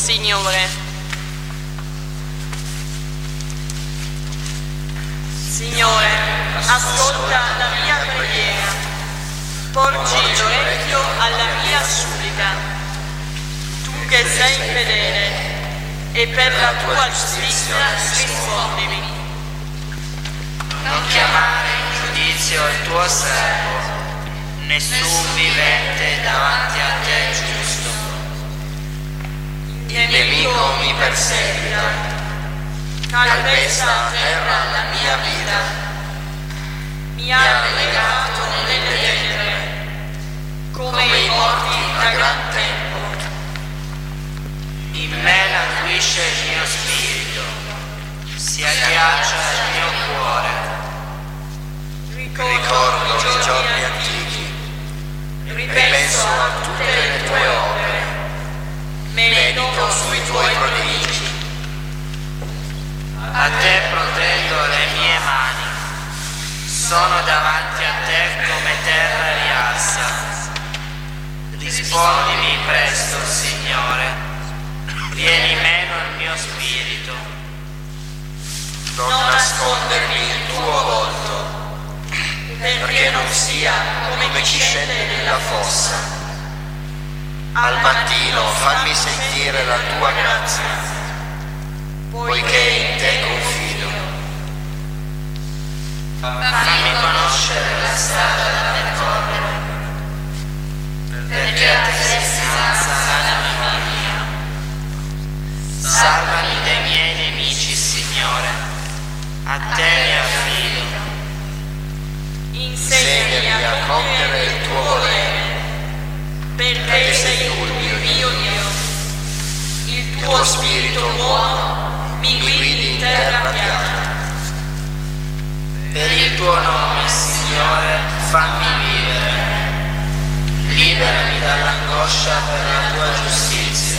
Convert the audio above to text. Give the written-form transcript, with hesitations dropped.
Signore, ascolta la mia preghiera, porgi l'orecchio alla mia supplica. Tu che sei fedele e per la tua giustizia rispondimi. Non chiamare in giudizio il tuo servo, nessun vivente davanti a te giusto. Il nemico mi perseguita, calpesta a terra la mia vita, mi ha relegato nelle tenebre, come i morti da gran tempo. In me languisce il mio spirito, si agghiaccia il mio cuore. Ricordo i giorni antichi, ripenso a tutte le tue opere, medito sui tuoi prodigi. A te protendo le mie mani, sono davanti a te come terra riarsa. Rispondimi presto, Signore, vieni meno il mio spirito. Non nascondermi il tuo volto, perché non sia come chi scende nella fossa. Al mattino fammi sentire la tua grazia, poiché in te confido. Fammi conoscere la strada da percorrere, perché a te si innalza l'anima mia. Salvami dai miei nemici, Signore, a te mi affido. Insegnami a compiere il tuo volere, perché sei tu il mio Dio. Il tuo spirito buono mi guidi in terra piana. Per il tuo nome, Signore, fammi vivere. Liberami dall'angoscia per la tua giustizia.